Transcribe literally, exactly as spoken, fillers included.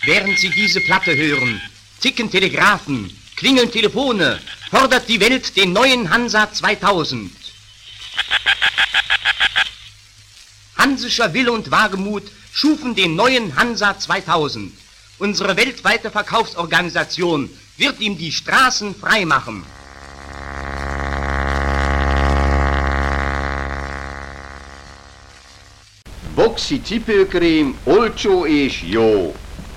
Während Sie diese Platte hören, ticken Telegraphen, klingeln Telefone, fordert die Welt den neuen Hansa zweitausend. Hansischer Wille und Wagemut schufen den neuen Hansa zweitausend. Unsere weltweite Verkaufsorganisation wird ihm die Straßen freimachen. Voxi Zipelcreme, Olcho ist jo.